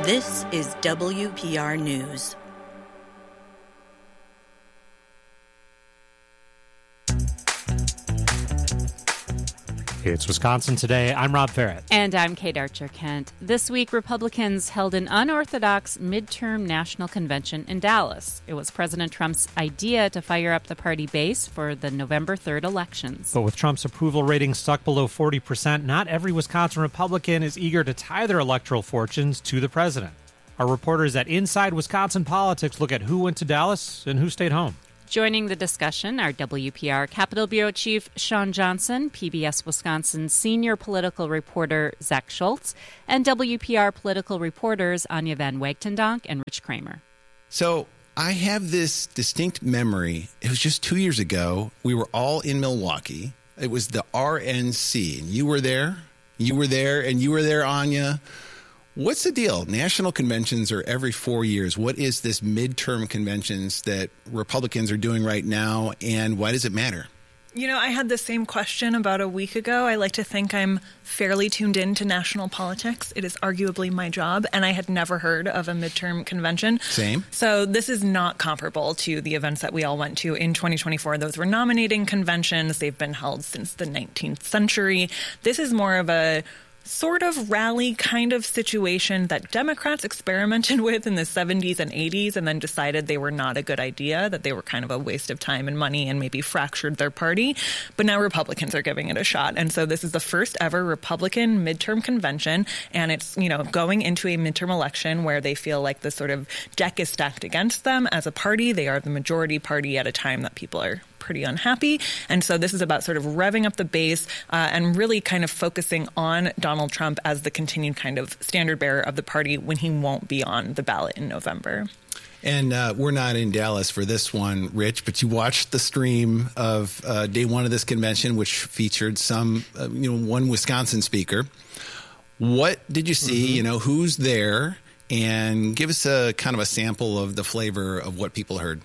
This is WPR News. It's Wisconsin Today. I'm Rob Farrett. And I'm Kate Archer-Kent. This week, Republicans held an unorthodox midterm national convention in Dallas. It was President Trump's idea to fire up the party base for the November 3rd elections. But with Trump's approval rating stuck below 40%, not every Wisconsin Republican is eager to tie their electoral fortunes to the president. Our reporters at Inside Wisconsin Politics look at who went to Dallas and who stayed home. Joining the discussion are WPR Capitol Bureau Chief Sean Johnson, PBS Wisconsin senior political reporter Zach Schultz, and WPR political reporters Anya Van Wagtendonk and Rich Kramer. So I have this distinct memory. It was just 2 years ago. We were all in Milwaukee. It was the RNC, and you were there. You were there, and you were there, Anya. What's the deal? National conventions are every 4 years. What is this midterm conventions that Republicans are doing right now, and why does it matter? You know, I had the same question about a week ago. I like to think I'm fairly tuned in to national politics. It is arguably my job, and I had never heard of a midterm convention. Same. So this is not comparable to the events that we all went to in 2024. Those were nominating conventions. They've been held since the 19th century. This is more of a sort of rally kind of situation that Democrats experimented with in the 70s and 80s and then decided they were not a good idea, that they were kind of a waste of time and money and maybe fractured their party. But now Republicans are giving it a shot. And so this is the first ever Republican midterm convention. And it's, you know, going into a midterm election where they feel like the sort of deck is stacked against them as a party. They are the majority party at a time that people are pretty unhappy. And so this is about sort of revving up the base and really kind of focusing on Donald Trump as the continued kind of standard bearer of the party when he won't be on the ballot in November. And we're not in Dallas for this one, Rich, but you watched the stream of day one of this convention, which featured one Wisconsin speaker. What did you see? You know, who's there? And give us a kind of a sample of the flavor of what people heard.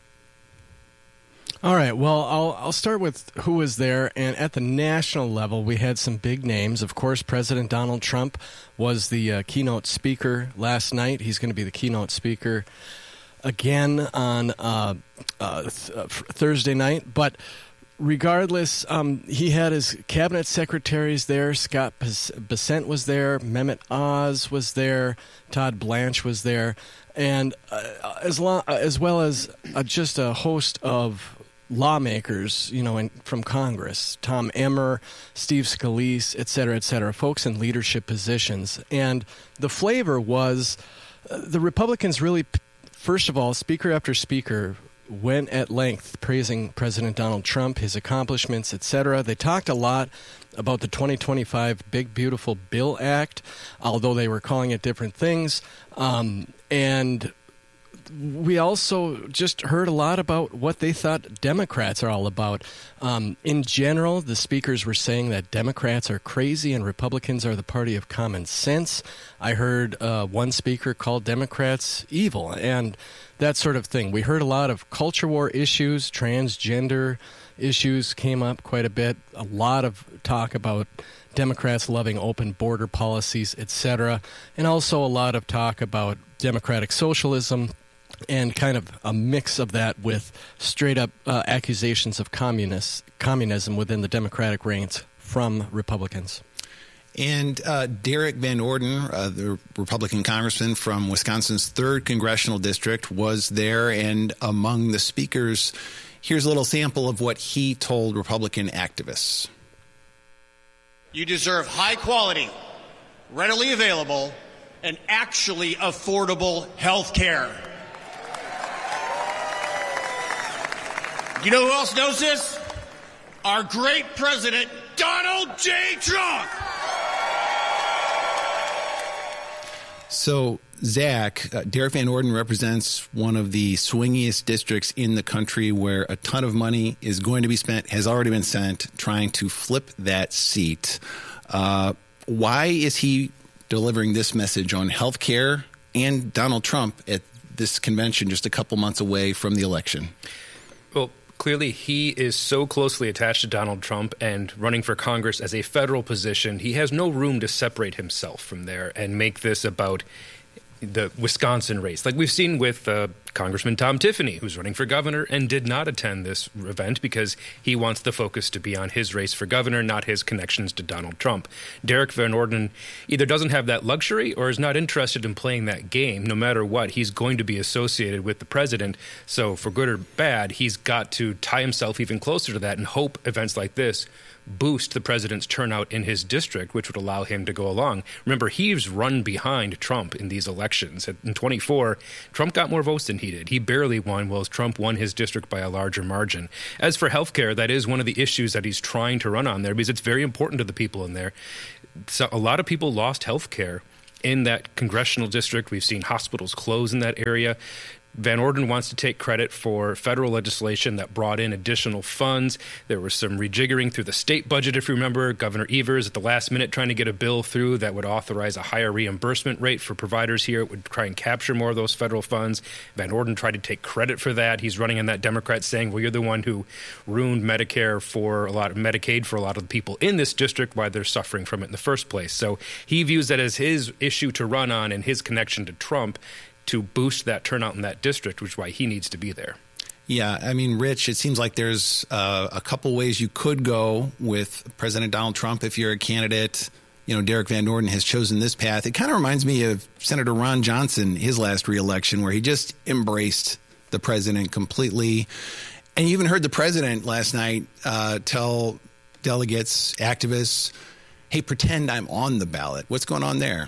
All right. Well, I'll start with who was there. And at the national level, we had some big names. Of course, President Donald Trump was the keynote speaker last night. He's going to be the keynote speaker again on Thursday night. But regardless, he had his cabinet secretaries there. Scott Bessent was there. Mehmet Oz was there. Todd Blanche was there. And as well as just a host of lawmakers, you know, from Congress, Tom Emmer, Steve Scalise, et cetera, folks in leadership positions. And the flavor was the Republicans really, first of all, speaker after speaker went at length praising President Donald Trump, his accomplishments, et cetera. They talked a lot about the 2025 Big Beautiful Bill Act, although they were calling it different things. And we also just heard a lot about what they thought Democrats are all about. In general, the speakers were saying that Democrats are crazy and Republicans are the party of common sense. I heard one speaker call Democrats evil and that sort of thing. We heard a lot of culture war issues, transgender issues came up quite a bit, a lot of talk about Democrats loving open border policies, etc., and also a lot of talk about democratic socialism and kind of a mix of that with straight-up accusations of communism within the Democratic ranks from Republicans. And Derek Van Orden, the Republican congressman from Wisconsin's 3rd Congressional District, was there. And among the speakers, here's a little sample of what he told Republican activists. You deserve high quality, readily available, and actually affordable health care. You know who else knows this? Our great president, Donald J. Trump. So, Zach, Derek Van Orden represents one of the swingiest districts in the country where a ton of money is going to be spent, has already been spent, trying to flip that seat. Why is he delivering this message on health care and Donald Trump at this convention just a couple months away from the election? Well, clearly he is so closely attached to Donald Trump and running for Congress as a federal position, he has no room to separate himself from there and make this about the Wisconsin race, like we've seen with Congressman Tom Tiffany, who's running for governor and did not attend this event because he wants the focus to be on his race for governor, not his connections to Donald Trump. Derek Van Orden either doesn't have that luxury or is not interested in playing that game. No matter what, he's going to be associated with the president. So for good or bad, he's got to tie himself even closer to that and hope events like this boost the president's turnout in his district, which would allow him to go along. Remember, he's run behind Trump in these elections. In 24, Trump got more votes than he did. He barely won, while Trump won his district by a larger margin. As for health care, that is one of the issues that he's trying to run on there because it's very important to the people in there. So a lot of people lost health care in that congressional district. We've seen hospitals close in that area. Van Orden wants to take credit for federal legislation that brought in additional funds. There was some rejiggering through the state budget, if you remember. Governor Evers at the last minute trying to get a bill through that would authorize a higher reimbursement rate for providers here. It would try and capture more of those federal funds. Van Orden tried to take credit for that. He's running on that Democrat saying, well, you're the one who ruined Medicare for a lot of Medicaid for a lot of the people in this district, why they're suffering from it in the first place. So he views that as his issue to run on and his connection to Trump to boost that turnout in that district, which is why he needs to be there. Yeah, I mean, Rich, it seems like there's a couple ways you could go with President Donald Trump if you're a candidate. You know, Derek Van Orden has chosen this path. It kind of reminds me of Senator Ron Johnson, his last reelection, where he just embraced the president completely. And you even heard the president last night tell delegates, activists, hey, pretend I'm on the ballot. What's going on there?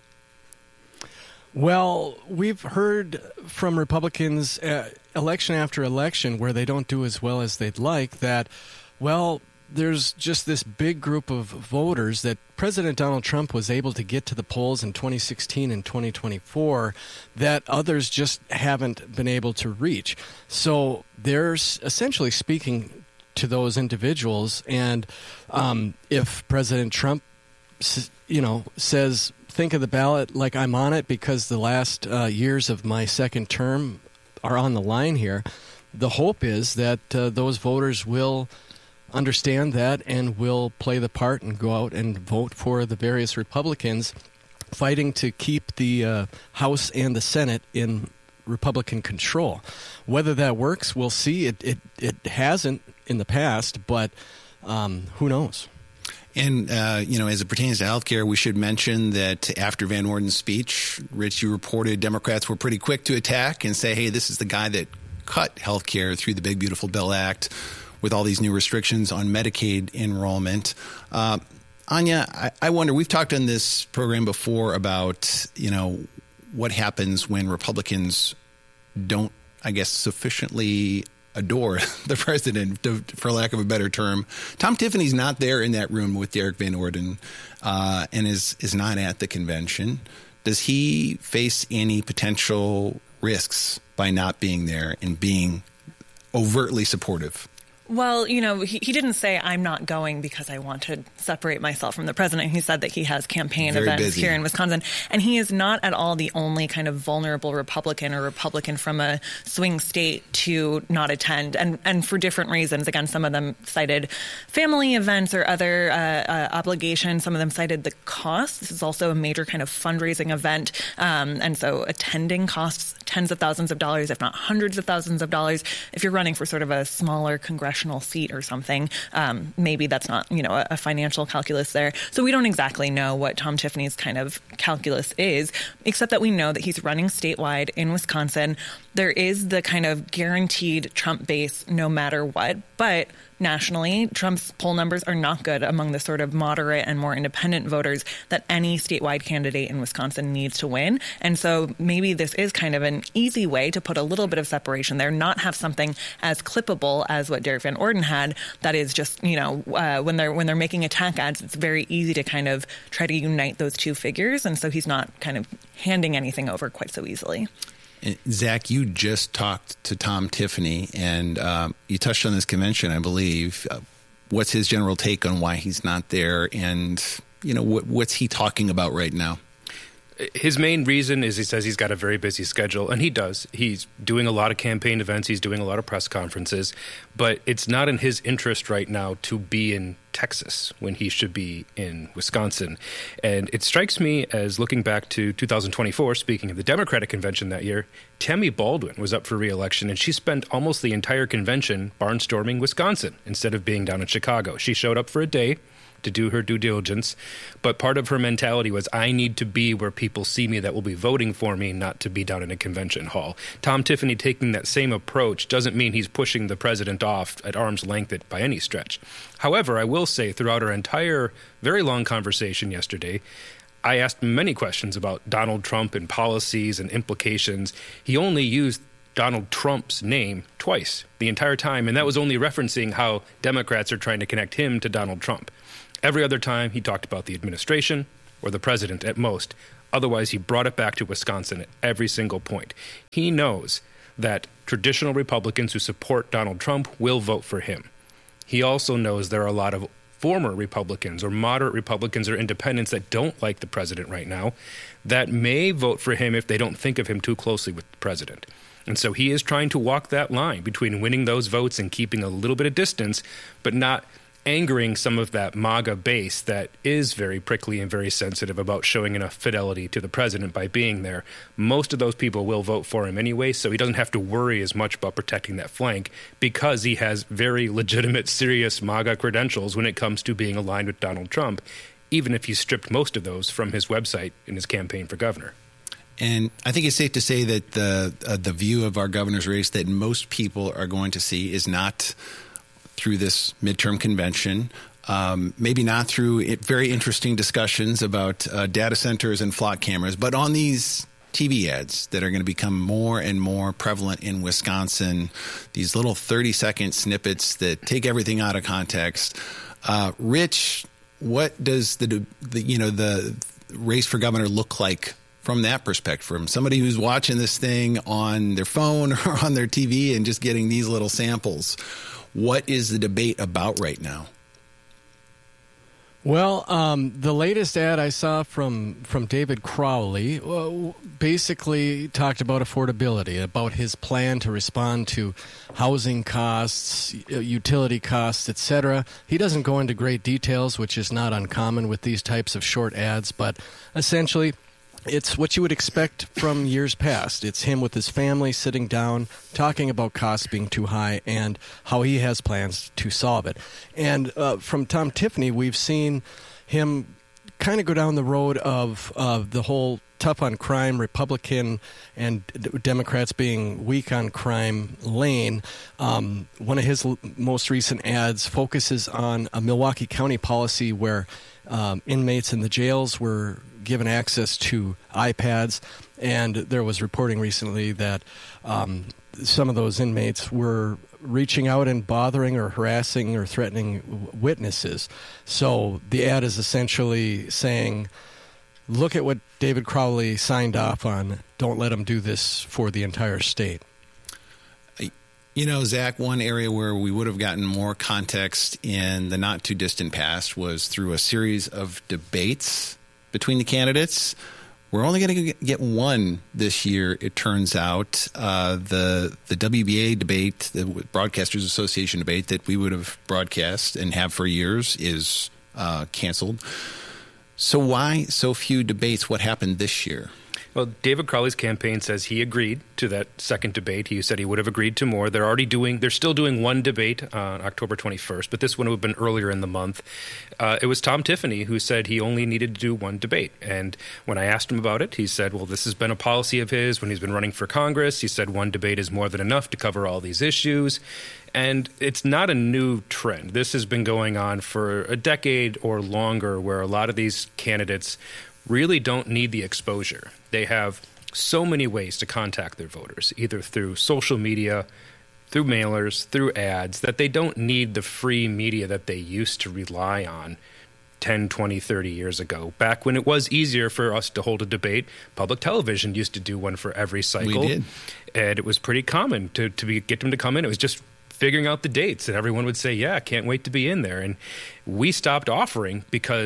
Well, we've heard from Republicans election after election where they don't do as well as they'd like that, well, there's just this big group of voters that President Donald Trump was able to get to the polls in 2016 and 2024 that others just haven't been able to reach. So they're essentially speaking to those individuals. And if President Trump, says, think of the ballot like I'm on it because the last years of my second term are on the line here, the hope is that those voters will understand that and will play the part and go out and vote for the various Republicans fighting to keep the House and the Senate in Republican control. Whether that works, we'll see. It hasn't in the past, but who knows? And, as it pertains to health care, we should mention that after Van Orden's speech, Rich, you reported Democrats were pretty quick to attack and say, hey, this is the guy that cut health care through the Big Beautiful Bill Act with all these new restrictions on Medicaid enrollment. Anya, I wonder, we've talked on this program before about, what happens when Republicans don't, I guess, sufficiently adore the president, for lack of a better term. Tom Tiffany's not there in that room with Derek Van Orden and is not at the convention. Does he face any potential risks by not being there and being overtly supportive? Well, he didn't say, I'm not going because I want to separate myself from the president. He said that he has campaign events here in Wisconsin. And he is not at all the only kind of vulnerable Republican or Republican from a swing state to not attend. And for different reasons. Again, some of them cited family events or other obligations. Some of them cited the cost. This is also a major kind of fundraising event. And so attending costs tens of thousands of dollars, if not hundreds of thousands of dollars. If you're running for sort of a smaller congressional seat or something, maybe that's not, a financial calculus there. So we don't exactly know what Tom Tiffany's kind of calculus is, except that we know that he's running statewide in Wisconsin. There is the kind of guaranteed Trump base no matter what, but nationally, Trump's poll numbers are not good among the sort of moderate and more independent voters that any statewide candidate in Wisconsin needs to win. And so maybe this is kind of an easy way to put a little bit of separation there, not have something as clippable as what Derek Van Orden had. That is just, when they're making attack ads, it's very easy to kind of try to unite those two figures. And so he's not kind of handing anything over quite so easily. Zach, you just talked to Tom Tiffany, and you touched on this convention, I believe. What's his general take on why he's not there, and what's he talking about right now? his main reason is he says he's got a very busy schedule, and he does. He's doing a lot of campaign events. He's doing a lot of press conferences, but it's not in his interest right now to be in Texas when he should be in Wisconsin. And it strikes me as, looking back to 2024, speaking of the Democratic convention that year, Tammy Baldwin was up for re-election, and she spent almost the entire convention barnstorming Wisconsin instead of being down in Chicago. She showed up for a day to do her due diligence, but part of her mentality was, I need to be where people see me that will be voting for me, not to be down in a convention hall. Tom Tiffany taking that same approach doesn't mean he's pushing the president off at arm's length by any stretch. However, I will say throughout our entire very long conversation yesterday, I asked many questions about Donald Trump and policies and implications. He only used Donald Trump's name twice the entire time, and that was only referencing how Democrats are trying to connect him to Donald Trump. Every other time, he talked about the administration or the president at most. Otherwise, he brought it back to Wisconsin at every single point. He knows that traditional Republicans who support Donald Trump will vote for him. He also knows there are a lot of former Republicans or moderate Republicans or independents that don't like the president right now that may vote for him if they don't think of him too closely with the president. And so he is trying to walk that line between winning those votes and keeping a little bit of distance, but not angering some of that MAGA base that is very prickly and very sensitive about showing enough fidelity to the president by being there. Most of those people will vote for him anyway, so he doesn't have to worry as much about protecting that flank because he has very legitimate, serious MAGA credentials when it comes to being aligned with Donald Trump, even if he stripped most of those from his website in his campaign for governor. And I think it's safe to say that the view of our governor's race that most people are going to see is not through this midterm convention, maybe not through very interesting discussions about data centers and flock cameras, but on these TV ads that are going to become more and more prevalent in Wisconsin, these little 30-second snippets that take everything out of context. Rich, what does the race for governor look like from that perspective, from somebody who's watching this thing on their phone or on their TV and just getting these little samples? What is the debate about right now? Well, the latest ad I saw from David Crowley basically talked about affordability, about his plan to respond to housing costs, utility costs, etc. He doesn't go into great details, which is not uncommon with these types of short ads, but essentially it's what you would expect from years past. It's him with his family sitting down, talking about costs being too high and how he has plans to solve it. And from Tom Tiffany, we've seen him kind of go down the road of the whole tough on crime, Republican and Democrats being weak on crime lane. One of his most recent ads focuses on a Milwaukee County policy where inmates in the jails were given access to iPads, and there was reporting recently that some of those inmates were reaching out and bothering or harassing or threatening witnesses. So the ad is essentially saying, look at what David Crowley signed off on. Don't let him do this for the entire state. You know, Zach, one area where we would have gotten more context in the not-too-distant past was through a series of debates between the candidates. We're only going to get one this year, it turns out. The WBA debate, the Broadcasters Association debate that we would have broadcast and have for years, is canceled. So why so few debates? What happened this year? Well, David Crowley's campaign says he agreed to that second debate. He said he would have agreed to more. They're still doing one debate on October 21st, but this one would have been earlier in the month. It was Tom Tiffany who said he only needed to do one debate. And when I asked him about it, he said, well, this has been a policy of his when he's been running for Congress. He said one debate is more than enough to cover all these issues. And it's not a new trend. This has been going on for a decade or longer, where a lot of these candidates really don't need the exposure. They have so many ways to contact their voters, either through social media, through mailers, through ads, that they don't need the free media that they used to rely on 10, 20, 30 years ago. Back when it was easier for us to hold a debate, public television used to do one for every cycle. We did. And it was pretty common to get them to come in. It was just figuring out the dates, and everyone would say, yeah, I can't wait to be in there. And we stopped offering because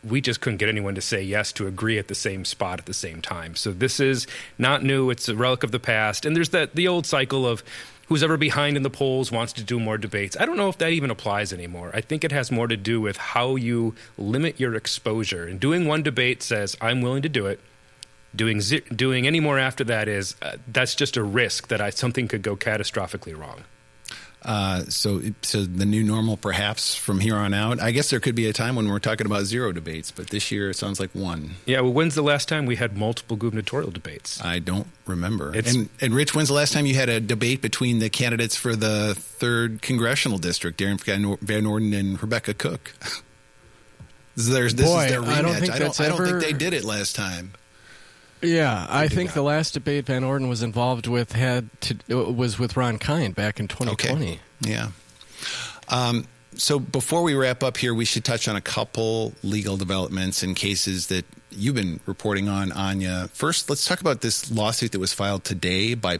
we just couldn't get anyone to say yes to agree at the same spot at the same time. So this is not new. It's a relic of the past. And there's the old cycle of who's ever behind in the polls wants to do more debates. I don't know if that even applies anymore. I think it has more to do with how you limit your exposure. And doing one debate says, I'm willing to do it. Doing any more after that is, that's just a risk that something could go catastrophically wrong. So the new normal, perhaps, from here on out. I guess there could be a time when we're talking about 0 debates, but this year it sounds like 1. Yeah, well, when's the last time we had multiple gubernatorial debates? I don't remember. And Rich, when's the last time you had a debate between the candidates for the 3rd Congressional District, Darren Van Orden and Rebecca Cook? This is their rematch. I don't think they did it last time. Yeah, I think the last debate Van Orden was involved with was with Ron Kind back in 2020. Okay. Yeah. So before we wrap up here, we should touch on a couple legal developments and cases that you've been reporting on, Anya. First, let's talk about this lawsuit that was filed today by